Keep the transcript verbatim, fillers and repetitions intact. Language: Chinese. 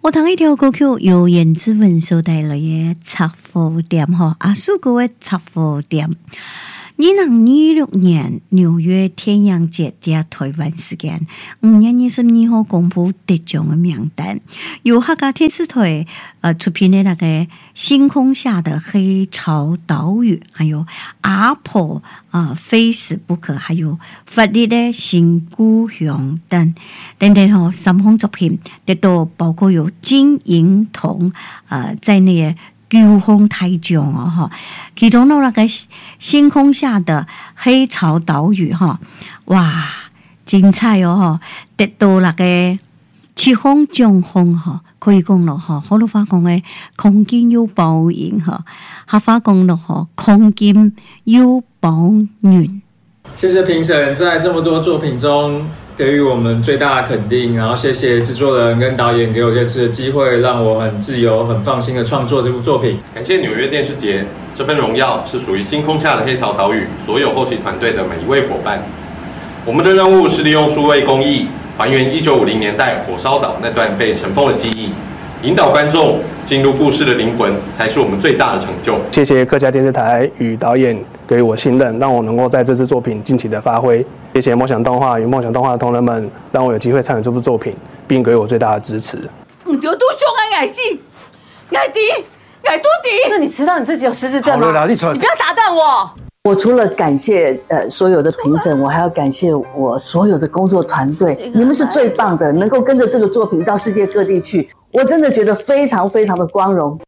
我听一条歌曲由颜子文所带来的插福点吼，阿叔哥的插福点。二零二六年纽约天阳节在台湾时间五月二十二號公布得獎的名單，由客家電視台呃出品的那個《星空下的黑潮島嶼》，還有 Apple 呃非死不可，還有法律的新故鄉等等等吼三項作品，得到包括有金銀銅呃在內的九項大獎哦哈，其中呢那個星空下的黑潮島嶼哈，哇，精彩哦哈，得到那個七項獎項哈，可以講咯哈，好多話講嘅空間有報應哈，客話講咯哈，空間有報應。 謝謝評審在這麼多作品中給予我們最大的肯定，然後謝謝製作人跟導演給我這次的機會，讓我很自由、很放心的創作這部作品。 感謝紐約電視節，這份榮耀是屬於星空下的黑潮島嶼所有後期團隊的每一位夥伴。我們的任務是利用數位工藝，還原一九五零年代火燒島那段被塵封的記憶，引導觀眾進入故事的靈魂，才是我們最大的成就。 謝謝客家電視台與導演給予我信任，讓我能夠在這次作品盡情的發揮。謝謝夢想動畫與夢想動畫的同仁們，讓我有機會參與這部作品，並給我最大的支持。 唔對都傷害愛心，愛迪，愛都迪。 那你知道你自己有失智症嗎？ 你不要打斷我。 我除了感謝呃所有的評審，我還要感謝我所有的工作團隊，你們是最棒的，能夠跟着這個作品到世界各地去，我真的覺得非常非常的光榮。